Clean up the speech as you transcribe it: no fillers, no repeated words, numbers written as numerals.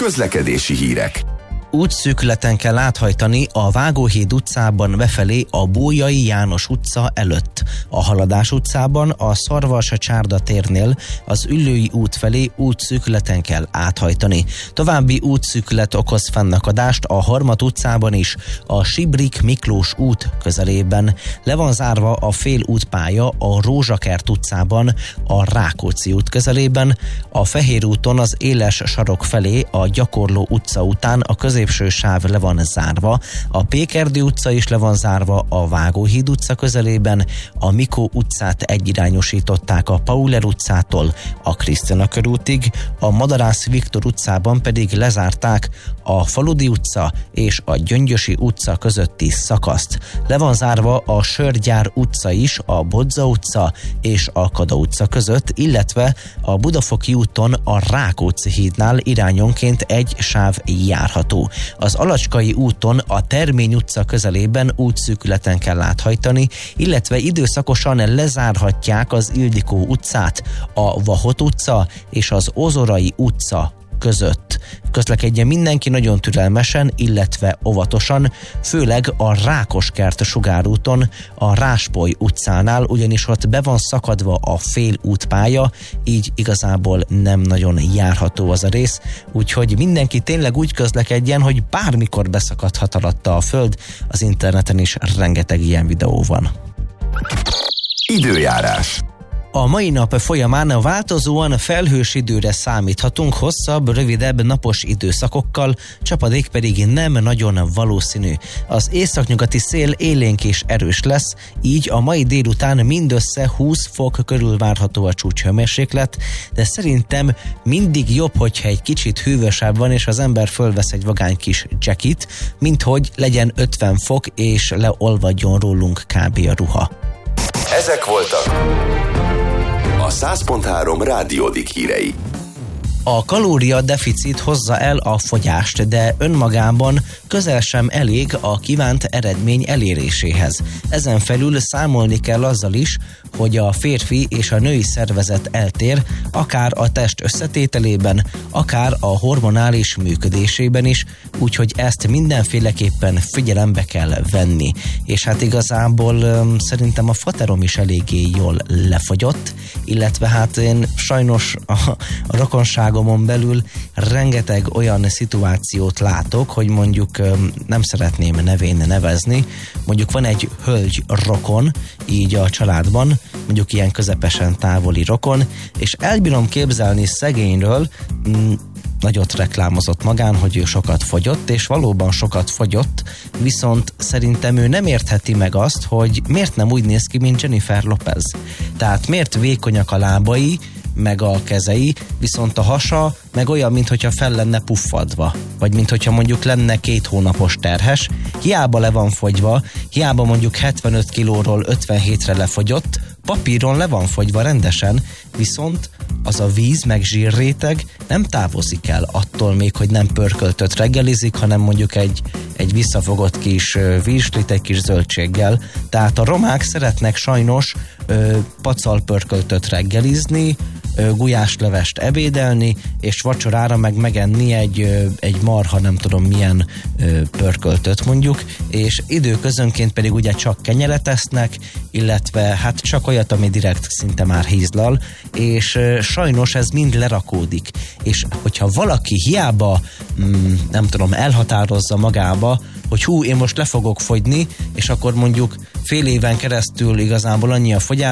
Közlekedési hírek. Útszűkületen kell áthajtani a Vágóhíd utcában befelé a Bolyai János utca előtt. A Haladás utcában a Szarvas-Csárda térnél az Üllői út felé útszűkületen kell áthajtani. További útszűkület okoz fennakadást a Harmat utcában is, a Sibrik Miklós út közelében. Le van zárva a félútpálya a Rózsakert utcában, a Rákóczi út közelében, a Fehér úton az Éles sarok felé a Gyakorló utca után a középső sáv le van zárva, a Pékerdő utca is le van zárva a Vágóhíd utca közelében, a Mikó utcát egyirányosították a Pauler utcától a Krisztina körútig, a Madarász Viktor utcában pedig lezárták a Faludi utca és a Gyöngyösi utca közötti szakaszt. Le van zárva a Sörgyár utca is a Bodza utca és a Kada utca között, illetve a Budafoki úton a Rákóczi hídnál irányonként egy sáv járható. Az Alacskai úton a Termény utca közelében útszűkületen kell áthajtani, illetve időszakosan lezárhatják az Ildikó utcát, a Vahot utca és az Ozorai utca között. Közlekedjen mindenki nagyon türelmesen, illetve óvatosan, főleg a Rákoskert sugárúton, a Ráspoly utcánál, ugyanis ott be van szakadva a félútpálya, így igazából nem nagyon járható az a rész, úgyhogy mindenki tényleg úgy közlekedjen, hogy bármikor beszakadhat alatta a föld, az interneten is rengeteg ilyen videó van. Időjárás. A mai nap folyamán változóan felhős időre számíthatunk hosszabb, rövidebb napos időszakokkal, csapadék pedig nem nagyon valószínű. Az északnyugati szél élénk és erős lesz, így a mai délután mindössze 20 fok körül várható a csúcshőmérséklet, de szerintem mindig jobb, hogyha egy kicsit hűvösebb van, és az ember fölvesz egy vagány kis jackit, mint hogy legyen 50 fok, és leolvadjon rólunk kb. A ruha. Ezek voltak a 100.3 Rádiódik hírei. A kalóriadeficit hozza el a fogyást, de önmagában közel sem elég a kívánt eredmény eléréséhez. Ezen felül számolni kell azzal is, hogy a férfi és a női szervezet eltér, akár a test összetételében, akár a hormonális működésében is, úgyhogy ezt mindenféleképpen figyelembe kell venni. És hát igazából szerintem a faterom is eléggé jól lefogyott, illetve hát én sajnos a rokonságomon belül rengeteg olyan szituációt látok, hogy mondjuk nem szeretném nevén nevezni, mondjuk van egy hölgy rokon, így a családban, mondjuk ilyen közepesen távoli rokon, és elbírom képzelni szegényről, nagyot reklámozott magán, hogy ő sokat fogyott, és valóban sokat fogyott, viszont szerintem ő nem értheti meg azt, hogy miért nem úgy néz ki, mint Jennifer Lopez. Tehát miért vékonyak a lábai, meg a kezei, viszont a hasa meg olyan, mintha fel lenne puffadva, vagy mintha mondjuk lenne 2 hónapos terhes, hiába le van fogyva, hiába mondjuk 75 kilóról 57-re lefogyott, papíron le van fogyva rendesen, viszont az a víz meg zsírréteg nem távozik el attól még, hogy nem pörköltött reggelizik, hanem mondjuk egy visszafogott kis virslit, egy kis zöldséggel. Tehát a romák szeretnek sajnos pacal pörköltött reggelizni, gulyáslevest ebédelni, és vacsorára meg megenni egy marha, nem tudom milyen pörköltöt mondjuk, és időközönként pedig ugye csak kenyeret esznek, illetve hát csak olyat, ami direkt szinte már hízlal, és sajnos ez mind lerakódik. És hogyha valaki hiába, nem tudom, elhatározza magába, hogy hú, én most le fogok fogyni, és akkor mondjuk fél éven keresztül igazából annyi a fogyás,